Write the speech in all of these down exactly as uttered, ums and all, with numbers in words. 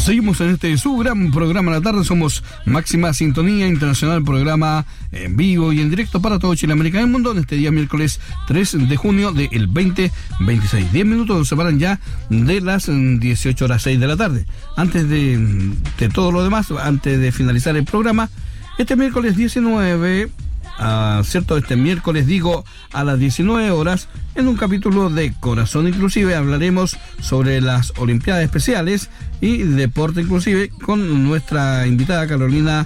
Seguimos en este su gran programa de la tarde. Somos Máxima Sintonía Internacional, programa en vivo y en directo para todo Chile, América y el mundo en este día miércoles tres de junio del veinte veintiséis. diez minutos nos separan ya de las dieciocho horas seis de la tarde. Antes de, de todo lo demás, antes de finalizar el programa, este miércoles diecinueve, uh, cierto, este miércoles digo a las diecinueve horas, en un capítulo de Corazón Inclusive hablaremos sobre las Olimpiadas Especiales y Deporte Inclusive con nuestra invitada Carolina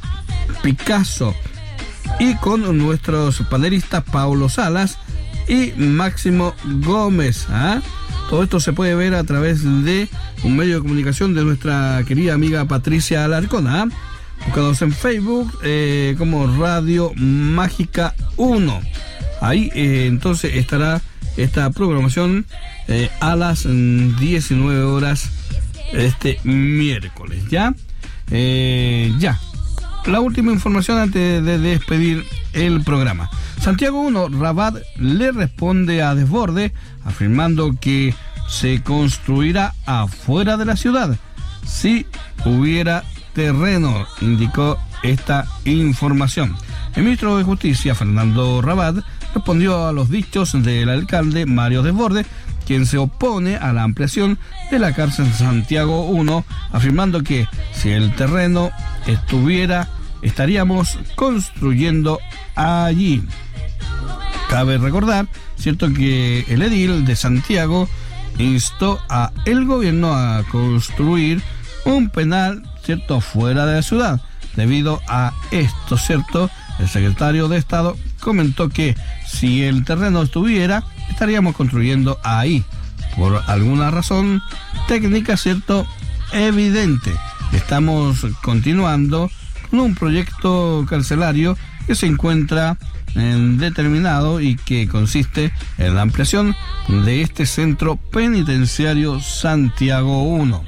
Picasso y con nuestros panelistas Paulo Salas y Máximo Gómez. ¿ah? Todo esto se puede ver a través de un medio de comunicación de nuestra querida amiga Patricia Alarcón. ¿ah? Buscados en Facebook eh, como Radio Mágica uno. Ahí eh, entonces estará esta programación eh, a las diecinueve horas este miércoles. Ya, eh, ya. La última información antes de despedir el programa. Santiago uno, Rabat le responde a Desborde afirmando que se construirá afuera de la ciudad si hubiera terreno, indicó esta información. El ministro de Justicia, Fernando Rabat, respondió a los dichos del alcalde Mario Desborde, quien se opone a la ampliación de la cárcel Santiago uno, afirmando que si el terreno estuviera, estaríamos construyendo allí. Cabe recordar, cierto, que el edil de Santiago instó a el gobierno a construir un penal, cierto, fuera de la ciudad. Debido a esto, cierto, el secretario de Estado comentó que si el terreno estuviera, estaríamos construyendo ahí. Por alguna razón técnica, cierto, evidente. Estamos continuando con un proyecto carcelario que se encuentra en determinado y que consiste en la ampliación de este centro penitenciario Santiago uno.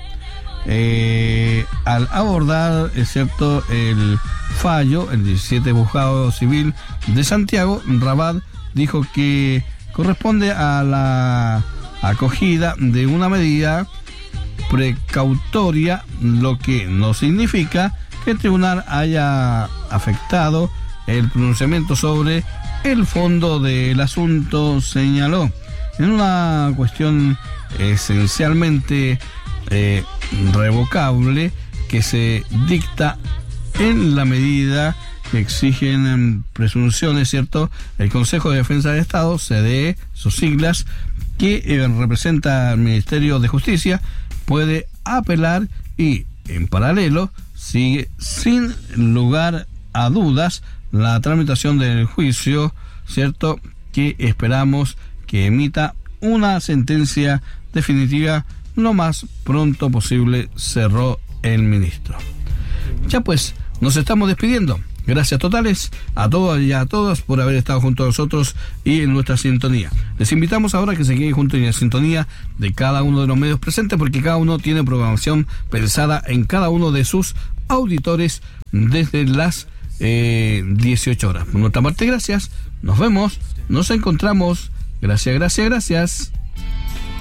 Eh, al abordar, es cierto, el fallo, el diecisiete Juzgado Civil de Santiago, Rabat dijo que corresponde a la acogida de una medida precautoria, lo que no significa que el tribunal haya afectado el pronunciamiento sobre el fondo del asunto, señaló. En una cuestión esencialmente eh, revocable que se dicta en la medida que exigen presunciones, ¿cierto? El Consejo de Defensa del Estado, C D E, sus siglas, que eh, representa al Ministerio de Justicia, puede apelar y, en paralelo, sigue sin lugar a dudas la tramitación del juicio, ¿cierto? Que esperamos que emita una sentencia definitiva lo más pronto posible, cerró el ministro. Ya pues, nos estamos despidiendo. Gracias totales a todos y a todas por haber estado junto a nosotros y en nuestra sintonía. Les invitamos ahora a que se queden juntos en la sintonía de cada uno de los medios presentes, porque cada uno tiene programación pensada en cada uno de sus auditores desde las eh, dieciocho horas. Por nuestra parte, gracias. Nos vemos, nos encontramos. Gracias, gracias, gracias.